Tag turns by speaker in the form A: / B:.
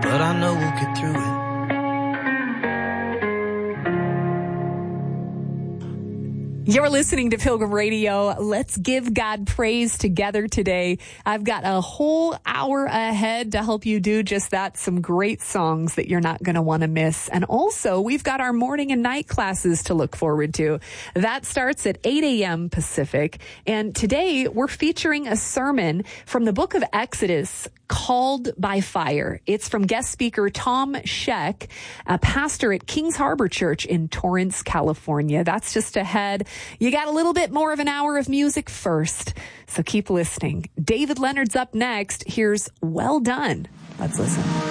A: but I know we'll get through it.
B: You're listening to Pilgrim Radio. Let's give God praise together today. I've got a whole hour ahead to help you do just that. Some great songs that you're not going to want to miss. And also, we've got our morning and night classes to look forward to. That starts at 8 a.m. Pacific. And today, we're featuring a sermon from the book of Exodus called by Fire. It's from guest speaker Tom Scheck, a pastor at Kings Harbor Church in Torrance, California. That's just ahead. You got a little bit more of an hour of music first, so keep listening. David Leonard's up next. Here's Well Done. Let's listen.